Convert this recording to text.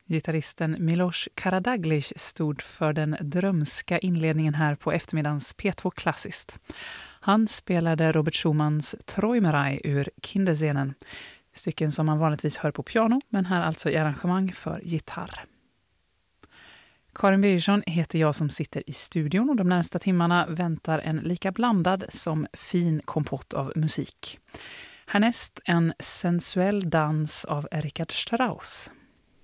Gitarristen Miloš Karađagić stod för den drömska inledningen här på eftermiddagens P2 Klassiskt. Han spelade Robert Schumanns Träumerei ur Kinderscenen, stycken som man vanligtvis hör på piano, men här alltså i arrangemang för gitarr. Karin Birgersson heter jag som sitter i studion och de närmsta timmarna väntar en lika blandad som fin kompott av musik. Härnäst en sensuell dans av Richard Strauss.